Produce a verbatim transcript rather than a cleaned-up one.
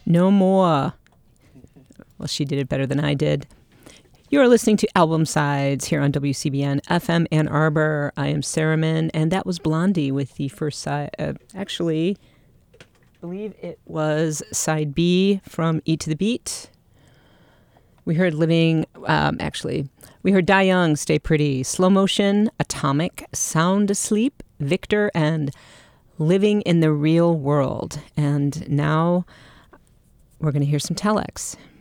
No More. Well, she did it better than I did. You are listening to Album Sides here on W C B N F M Ann Arbor. I am Sarah Min, and that was Blondie with the first side. Uh, actually, I believe it was side B from E to the Beat. We heard Living, um, actually, we heard Die Young, Stay Pretty, Slow Motion, Atomic, Sound Asleep, Victor, and Living in the Real World. And now we're going to hear some Telex.